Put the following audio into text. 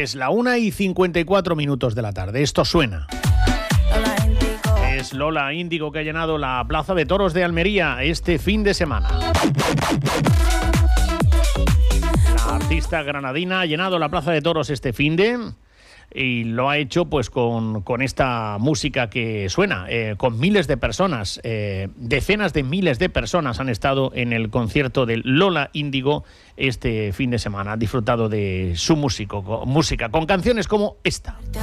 Es la 1:54 de la tarde. Esto suena. Es Lola Índigo, que ha llenado la Plaza de Toros de Almería este fin de semana. La artista granadina ha llenado la Plaza de Toros este fin de... Y lo ha hecho pues con esta música que suena, con miles de personas, decenas de miles de personas han estado en el concierto de Lola Índigo este fin de semana. Han disfrutado de su música con canciones como esta.